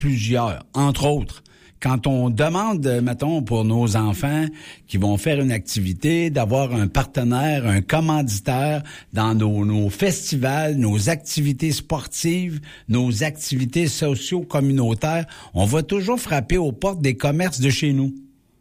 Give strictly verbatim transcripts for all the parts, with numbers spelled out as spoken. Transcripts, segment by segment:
plusieurs, entre autres. Quand on demande, mettons, pour nos enfants qui vont faire une activité, d'avoir un partenaire, un commanditaire dans nos, nos festivals, nos activités sportives, nos activités socio-communautaires, on va toujours frapper aux portes des commerces de chez nous.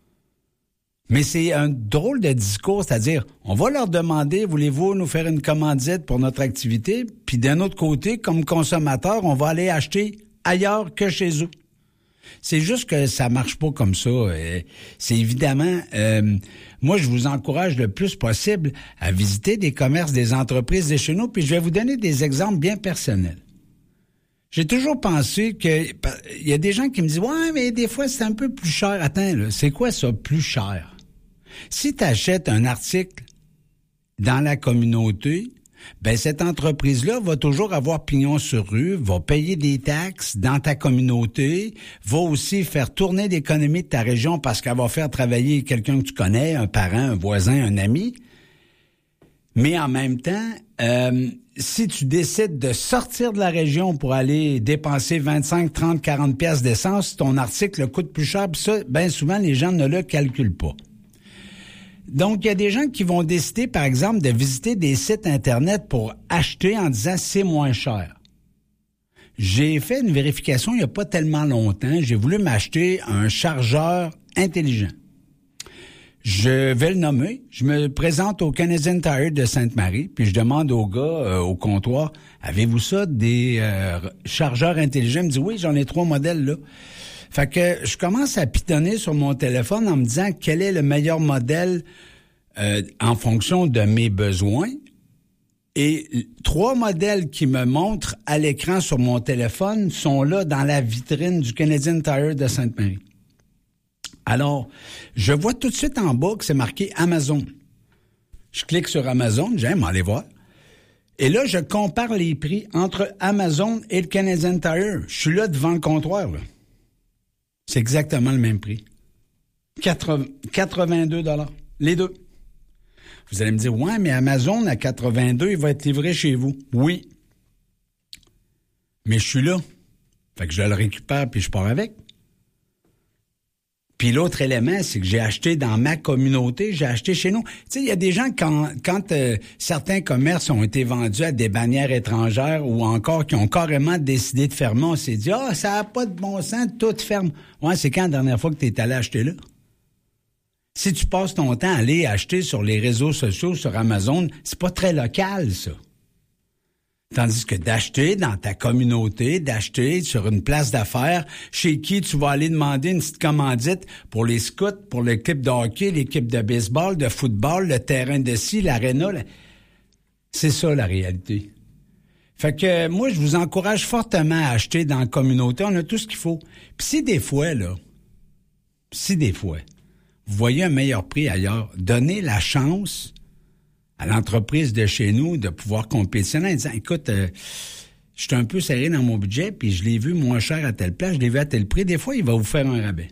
Mais c'est un drôle de discours, c'est-à-dire, on va leur demander, voulez-vous nous faire une commandite pour notre activité? Puis d'un autre côté, comme consommateur, on va aller acheter ailleurs que chez eux. C'est juste que ça marche pas comme ça. C'est évidemment... Euh, moi, je vous encourage le plus possible à visiter des commerces, des entreprises de chez nous, puis je vais vous donner des exemples bien personnels. J'ai toujours pensé que... Il y a des gens qui me disent « Ouais, mais des fois, c'est un peu plus cher. » Attends, là, c'est quoi ça, plus cher? Si tu achètes un article dans la communauté... Ben cette entreprise-là va toujours avoir pignon sur rue, va payer des taxes dans ta communauté, va aussi faire tourner l'économie de ta région parce qu'elle va faire travailler quelqu'un que tu connais, un parent, un voisin, un ami. Mais en même temps, euh, si tu décides de sortir de la région pour aller dépenser vingt-cinq, trente, quarante piastres d'essence, ton article coûte plus cher, puis ça, bien souvent, les gens ne le calculent pas. Donc, il y a des gens qui vont décider, par exemple, de visiter des sites Internet pour acheter en disant « c'est moins cher ». J'ai fait une vérification il n'y a pas tellement longtemps. J'ai voulu m'acheter un chargeur intelligent. Je vais le nommer. Je me présente au Canadian Tire de Sainte-Marie, puis je demande au gars euh, au comptoir « Avez-vous ça, des euh, chargeurs intelligents? » Il me dit « Oui, j'en ai trois modèles là. » Fait que je commence à pitonner sur mon téléphone en me disant quel est le meilleur modèle euh, en fonction de mes besoins. Et trois modèles qui me montrent à l'écran sur mon téléphone sont là dans la vitrine du Canadian Tire de Sainte-Marie. Alors, je vois tout de suite en bas que c'est marqué Amazon. Je clique sur Amazon, j'aime aller voir. Et là, je compare les prix entre Amazon et le Canadian Tire. Je suis là devant le comptoir, là. C'est exactement le même prix. quatre-vingt-deux dollars. Les deux. Vous allez me dire, ouais, mais Amazon à quatre-vingt-deux, il va être livré chez vous. Oui. Mais je suis là. Fait que je le récupère puis je pars avec. Puis l'autre élément, c'est que j'ai acheté dans ma communauté, j'ai acheté chez nous. Tu sais, il y a des gens, quand, quand euh, certains commerces ont été vendus à des bannières étrangères ou encore qui ont carrément décidé de fermer, on s'est dit « Ah, oh, ça n'a pas de bon sens, tout ferme. » Ouais, c'est quand la dernière fois que tu es allé acheter là? Si tu passes ton temps à aller acheter sur les réseaux sociaux, sur Amazon, c'est pas très local, ça. Tandis que d'acheter dans ta communauté, d'acheter sur une place d'affaires, chez qui tu vas aller demander une petite commandite pour les scouts, pour l'équipe de hockey, l'équipe de baseball, de football, le terrain de scie, l'aréna. La... C'est ça, la réalité. Fait que moi, je vous encourage fortement à acheter dans la communauté. On a tout ce qu'il faut. Puis si des fois, là, si des fois, vous voyez un meilleur prix ailleurs, donnez la chance à l'entreprise de chez nous de pouvoir compétitionner en disant, écoute, euh, je suis un peu serré dans mon budget, puis je l'ai vu moins cher à telle place, je l'ai vu à tel prix. Des fois, il va vous faire un rabais.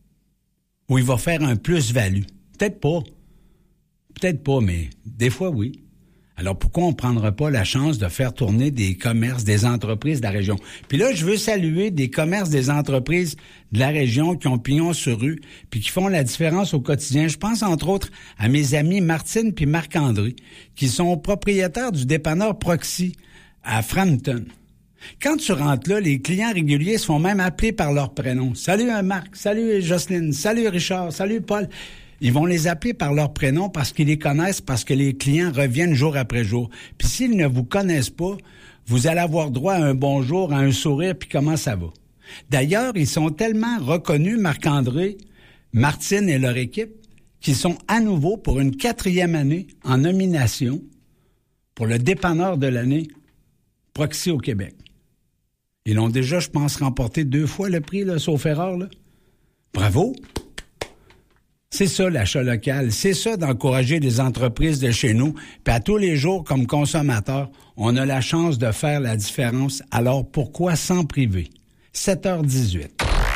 Ou il va faire un plus-value. Peut-être pas. Peut-être pas, mais des fois, oui. Alors, pourquoi on ne prendra pas la chance de faire tourner des commerces, des entreprises de la région? Puis là, je veux saluer des commerces, des entreprises de la région qui ont pignon sur rue, puis qui font la différence au quotidien. Je pense, entre autres, à mes amis Martine puis Marc-André, qui sont propriétaires du dépanneur Proxy à Frampton. Quand tu rentres là, les clients réguliers se font même appeler par leur prénom. « Salut Marc, salut Jocelyne, salut Richard, salut Paul ». Ils vont les appeler par leur prénom parce qu'ils les connaissent, parce que les clients reviennent jour après jour. Puis s'ils ne vous connaissent pas, vous allez avoir droit à un bonjour, à un sourire, puis comment ça va. D'ailleurs, ils sont tellement reconnus, Marc-André, Martine et leur équipe, qu'ils sont à nouveau pour une quatrième année en nomination pour le dépanneur de l'année Proxy au Québec. Ils l'ont déjà, je pense, remporté deux fois le prix, là, sauf erreur, là. Bravo! C'est ça, l'achat local. C'est ça, d'encourager les entreprises de chez nous. Puis à tous les jours, comme consommateurs, on a la chance de faire la différence. Alors, pourquoi s'en priver? sept heures dix-huit.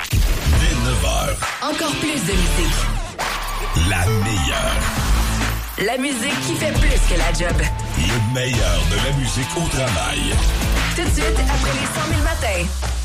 Dès neuf heures. Encore plus de musique. La meilleure. La musique qui fait plus que la job. Le meilleur de la musique au travail. Tout de suite, après les cent mille matins.